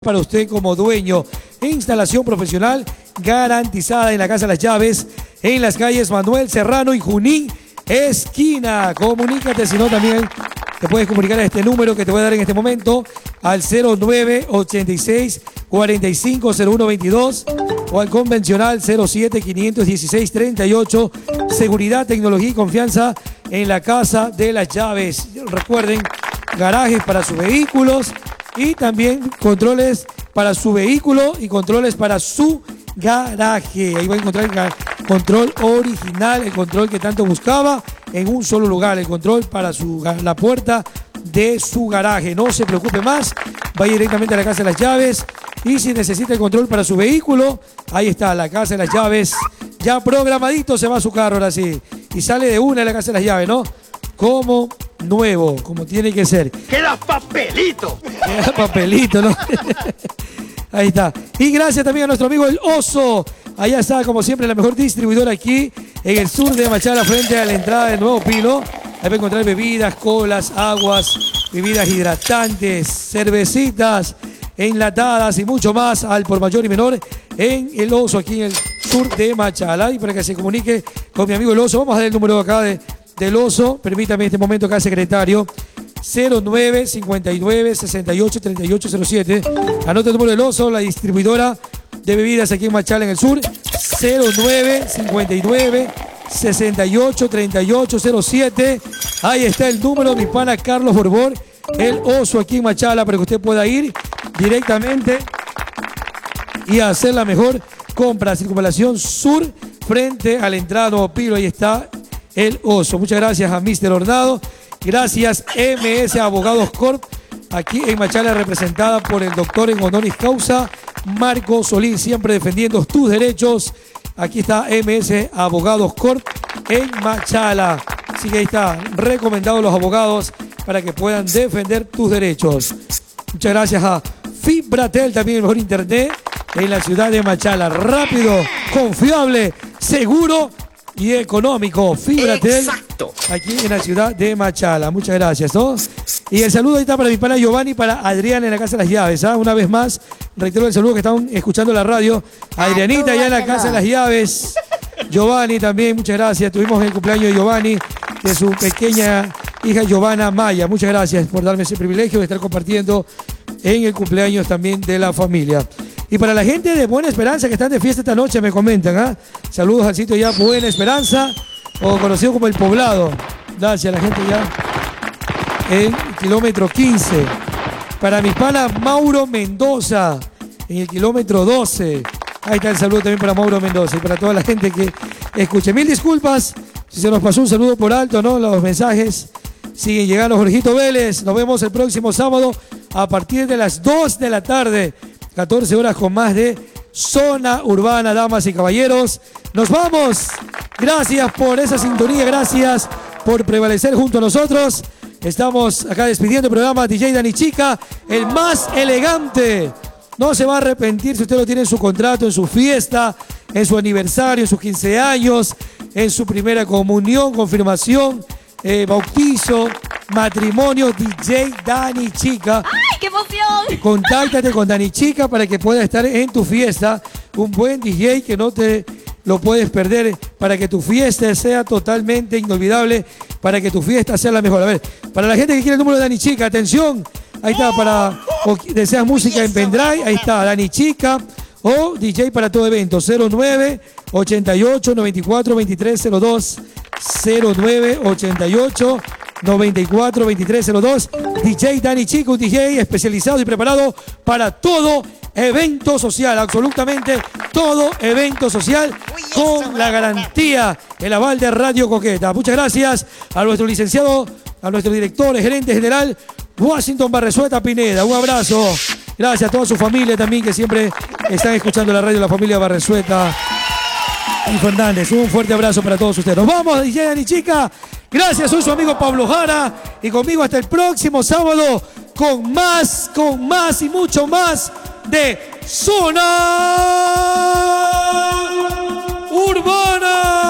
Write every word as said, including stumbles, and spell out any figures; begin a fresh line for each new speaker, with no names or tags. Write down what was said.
para usted como dueño. Instalación profesional garantizada en la Casa de las Llaves, en las calles Manuel Serrano y Junín, esquina. Comunícate, si no también te puedes comunicar a este número que te voy a dar en este momento, al cero nueve ochenta y seis cuarenta y cinco cero uno veintidós o al convencional cero siete quinientos dieciséis treinta y ocho. Seguridad, tecnología y confianza en la Casa de las Llaves. Recuerden, garajes para sus vehículos y también controles para su vehículo y controles para su garaje. Ahí va a encontrar el control original, el control que tanto buscaba en un solo lugar, el control para su, la puerta de su garaje. No se preocupe más, vaya directamente a la Casa de las Llaves y si necesita el control para su vehículo, ahí está, la Casa de las Llaves. Ya programadito se va a su carro ahora sí y sale de una de la Casa de las Llaves, ¿no? Como nuevo, como tiene que ser.
¡Queda papelito!
Queda papelito, ¿no? Ahí está. Y gracias también a nuestro amigo El Oso. Allá está, como siempre, la mejor distribuidora aquí en el sur de Machala, frente a la entrada del Nuevo Pilo. Ahí va a encontrar bebidas, colas, aguas, bebidas hidratantes, cervecitas, enlatadas y mucho más al por mayor y menor en El Oso, aquí en el sur de Machala. Y para que se comunique con mi amigo El Oso, vamos a dar el número acá de... del Oso, permítame en este momento acá, secretario, cero nueve cincuenta y nueve sesenta y ocho treinta y ocho cero siete. Anota el número del Oso, la distribuidora de bebidas aquí en Machala, en el sur, cero nueve cincuenta y nueve sesenta y ocho treinta y ocho cero siete. Ahí está el número, mi pana Carlos Borbor, el Oso aquí en Machala, para que usted pueda ir directamente y hacer la mejor compra. Circunvalación Sur, frente a la entrada Nuevo Pilo, ahí está El Oso. Muchas gracias a mister Hornado. Gracias M S Abogados Corp, aquí en Machala, representada por el doctor en honoris causa Marco Solín, siempre defendiendo tus derechos. Aquí está M S Abogados Corp en Machala. Así que ahí está, recomendados los abogados para que puedan defender tus derechos. Muchas gracias a Fibratel, también el mejor internet en la ciudad de Machala. Rápido, confiable, seguro y económico. Fibratel.
Exacto.
Aquí en la ciudad de Machala. Muchas gracias, ¿no? Y el saludo ahí está para mi pana Giovanni, para Adrián en la Casa de las Llaves. ¿Ah? Una vez más, reitero el saludo que están escuchando la radio. Adrianita allá en la Casa de las Llaves. Giovanni también, muchas gracias. Tuvimos el cumpleaños de Giovanni, de su pequeña hija Giovanna Maya. Muchas gracias por darme ese privilegio de estar compartiendo en el cumpleaños también de la familia. Y para la gente de Buena Esperanza que están de fiesta esta noche, me comentan, ¿ah? Saludos al sitio ya Buena Esperanza, o conocido como El Poblado. Gracias a la gente ya en el kilómetro quince. Para mi pana Mauro Mendoza, en el kilómetro doce. Ahí está el saludo también para Mauro Mendoza y para toda la gente que escuche. Mil disculpas si se nos pasó un saludo por alto, ¿no? Los mensajes siguen llegando. Jorgito Vélez, nos vemos el próximo sábado a partir de las dos de la tarde. catorce horas con más de Zona Urbana, damas y caballeros. Nos vamos. Gracias por esa sintonía, gracias por prevalecer junto a nosotros. Estamos acá despidiendo el programa D J Dani Chica, el más elegante. No se va a arrepentir si usted lo tiene en su contrato, en su fiesta, en su aniversario, en sus quince años, en su primera comunión, confirmación, eh, bautizo, matrimonio. D J Dani Chica.
¡Ay, qué emoción!
Contáctate con Dani Chica para que pueda estar en tu fiesta. Un buen D J que no te lo puedes perder, para que tu fiesta sea totalmente inolvidable, para que tu fiesta sea la mejor. A ver, para la gente que quiere el número de Dani Chica, atención, ahí está, para o deseas música en pendrive, ahí está, Dani Chica, o D J para todo evento, cero nueve ochenta y ocho noventa y cuatro veintitrés cero dos, cero nueve ochenta y ocho noventa y cuatro veintitrés cero dos. D J Dani Chica, un D J especializado y preparado para todo evento social, absolutamente todo evento social, con la garantía, el aval de Radio Coqueta. Muchas gracias a nuestro licenciado, a nuestro director, gerente general, Washington Barresueta Pineda. Un abrazo. Gracias a toda su familia también, que siempre están escuchando la radio, la familia Barresueta y Fernández. Un fuerte abrazo para todos ustedes. Nos vamos, D J Dani Chica. Gracias, soy su amigo Pablo Jara y conmigo hasta el próximo sábado con más, con más y mucho más de Zona Urbana.